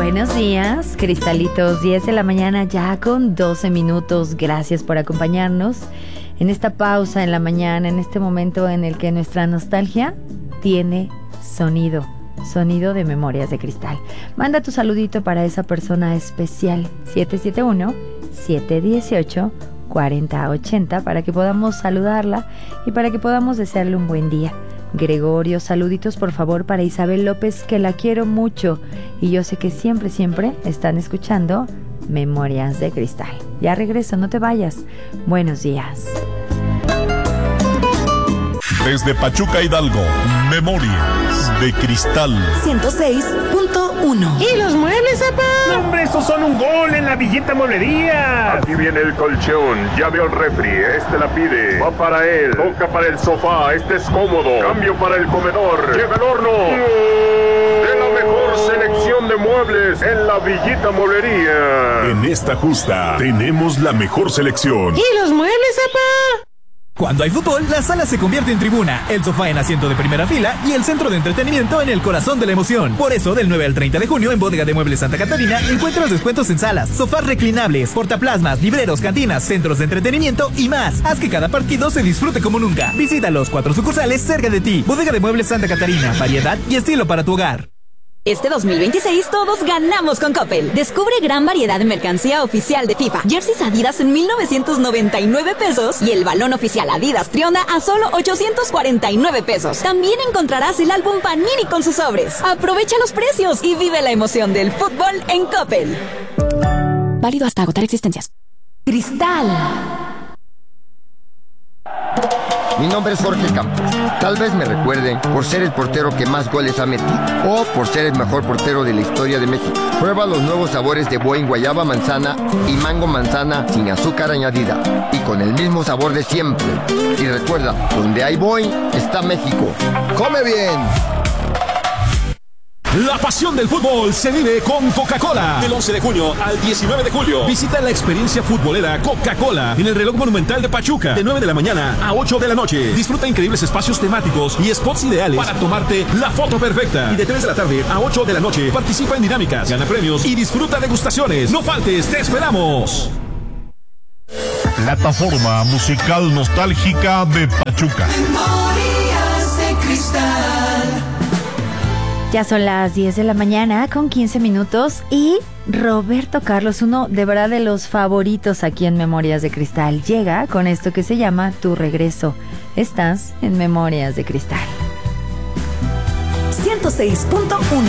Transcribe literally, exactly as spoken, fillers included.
Buenos días, cristalitos, diez de la mañana ya con doce minutos. Gracias por acompañarnos en esta pausa en la mañana, en este momento en el que nuestra nostalgia tiene sonido, sonido de Memorias de Cristal. Manda tu saludito para esa persona especial, siete siete uno, siete uno ocho, cuatro cero ocho cero, para que podamos saludarla y para que podamos desearle un buen día. Gregorio, saluditos por favor para Isabel López, que la quiero mucho y yo sé que siempre, siempre están escuchando Memorias de Cristal. Ya regreso, no te vayas. Buenos días. Desde Pachuca, Hidalgo, Memorias de Cristal ciento seis punto uno. ¿Y los muebles, papá? No, hombre, estos son un gol en la Villita Mueblería. Aquí viene el colchón, ya veo el refri, este la pide. Va para él, toca para el sofá, este es cómodo. Cambio para el comedor, lleva el horno. De la mejor selección de muebles en la Villita Mueblería. En esta justa tenemos la mejor selección. ¿Y los muebles, papá? Cuando hay fútbol, la sala se convierte en tribuna, el sofá en asiento de primera fila y el centro de entretenimiento en el corazón de la emoción. Por eso, del nueve al treinta de junio, en Bodega de Muebles Santa Catarina, encuentras descuentos en salas, sofás reclinables, portaplasmas, libreros, cantinas, centros de entretenimiento y más. Haz que cada partido se disfrute como nunca. Visita los cuatro sucursales cerca de ti. Bodega de Muebles Santa Catarina, variedad y estilo para tu hogar. Este dos mil veintiséis todos ganamos con Coppel. Descubre gran variedad de mercancía oficial de FIFA. Jerseys Adidas en mil novecientos noventa y nueve pesos y el balón oficial Adidas Trionda a solo ochocientos cuarenta y nueve pesos. También encontrarás el álbum Panini con sus sobres. Aprovecha los precios y vive la emoción del fútbol en Coppel. Válido hasta agotar existencias. Cristal. Mi nombre es Jorge Campos. Tal vez me recuerden por ser el portero que más goles ha metido o por ser el mejor portero de la historia de México. Prueba los nuevos sabores de Boing guayaba manzana y mango manzana sin azúcar añadida y con el mismo sabor de siempre. Y recuerda, donde hay Boing está México. ¡Come bien! La pasión del fútbol se vive con Coca-Cola. Del once de junio al diecinueve de julio. Visita la experiencia futbolera Coca-Cola en el reloj monumental de Pachuca. De nueve de la mañana a ocho de la noche. Disfruta increíbles espacios temáticos y spots ideales para tomarte la foto perfecta. Y de tres de la tarde a ocho de la noche participa en dinámicas, gana premios y disfruta degustaciones. No faltes, te esperamos. Plataforma musical nostálgica de Pachuca. Memorias de Cristal. Ya son las diez de la mañana con quince minutos y Roberto Carlos, uno de verdad de los favoritos aquí en Memorias de Cristal, llega con esto que se llama Tu Regreso. Estás en Memorias de Cristal. ciento seis punto uno.